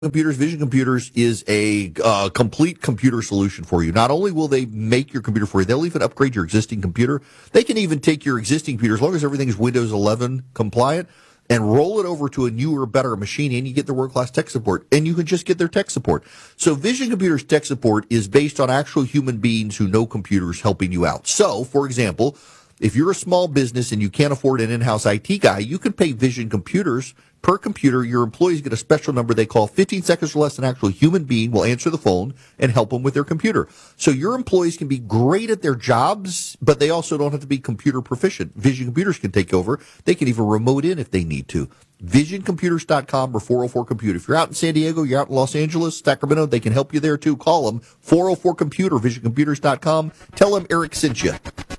Vision Computers is a complete computer solution for you. Not only will they make your computer for you, they'll even upgrade your existing computer. They can even take your existing computer, as long as everything is Windows 11 compliant, and roll it over to a newer, better machine, and you get their world-class tech support. And you can just get their tech support. So Vision Computers tech support is based on actual human beings who know computers helping you out. So, for example, if you're a small business and you can't afford an in-house IT guy, you can pay Vision Computers per computer. Your employees get a special number they call. 15 seconds or less, an actual human being will answer the phone and help them with their computer. So your employees can be great at their jobs, but they also don't have to be computer proficient. Vision Computers can take over. They can even remote in if they need to. VisionComputers.com or 404-COMPUTER. If you're out in San Diego, you're out in Los Angeles, Sacramento, they can help you there too. Call them, 404-COMPUTER, VisionComputers.com. Tell them Eric sent you.